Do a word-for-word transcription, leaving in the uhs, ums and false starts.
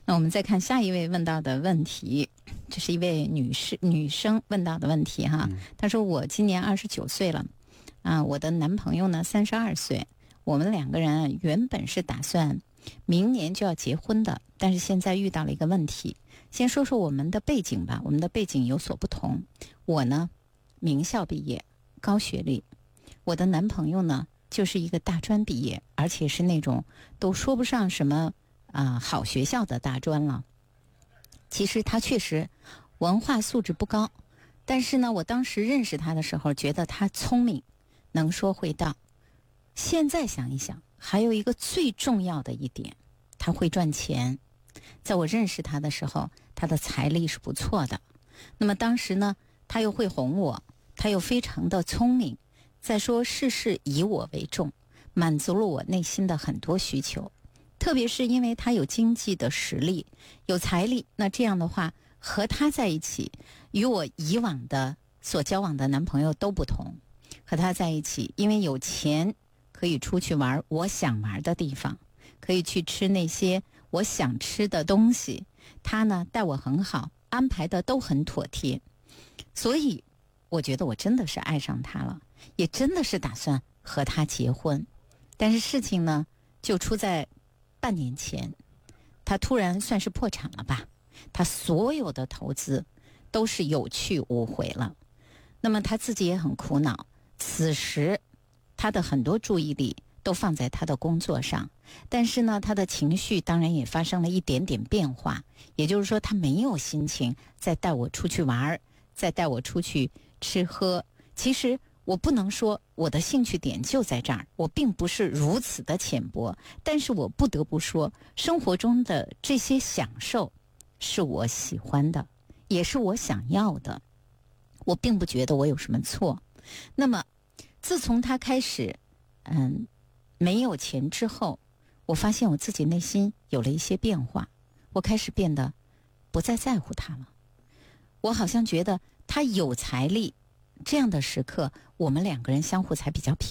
那我们再看下一位问到的问题，这是一位女士女生问到的问题哈。她说我今年二十九岁了，啊，我的男朋友呢三十二岁，我们两个人原本是打算明年就要结婚的，但是现在遇到了一个问题。先说说我们的背景吧，我们的背景有所不同。我呢，名校毕业，高学历；我的男朋友呢，就是一个大专毕业，而且是那种都说不上什么啊、呃、好学校的大专了。其实他确实文化素质不高，但是呢，我当时认识他的时候，觉得他聪明，能说会道。现在想一想，还有一个最重要的一点，他会赚钱。在我认识他的时候，他的财力是不错的。那么当时呢，他又会哄我，他又非常的聪明。再说事事以我为重，满足了我内心的很多需求。特别是因为他有经济的实力，有财力，那这样的话，和他在一起，与我以往的所交往的男朋友都不同。和他在一起，因为有钱，可以出去玩我想玩的地方，可以去吃那些我想吃的东西。他呢，待我很好，安排的都很妥帖。所以我觉得我真的是爱上他了，也真的是打算和他结婚。但是事情呢，就出在半年前，他突然算是破产了吧，他所有的投资都是有去无回了。那么他自己也很苦恼，此时他的很多注意力都放在他的工作上，但是呢，他的情绪当然也发生了一点点变化。也就是说，他没有心情再带我出去玩，再带我出去吃喝。其实我不能说我的兴趣点就在这儿，我并不是如此的浅薄，但是我不得不说，生活中的这些享受是我喜欢的，也是我想要的，我并不觉得我有什么错。那么自从他开始嗯没有钱之后，我发现我自己内心有了一些变化，我开始变得不再在乎他了。我好像觉得他有财力，这样的时刻我们两个人相互才比较匹